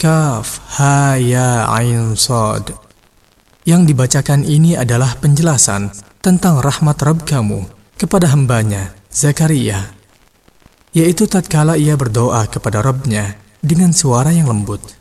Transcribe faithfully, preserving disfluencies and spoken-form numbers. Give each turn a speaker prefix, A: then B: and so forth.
A: Kaf, ha, ya, ain, sad. Yang dibacakan ini adalah penjelasan tentang rahmat Rabb kamu kepada hambanya, Zakaria, yaitu tatkala ia berdoa kepada Rabb-Nya dengan suara yang lembut.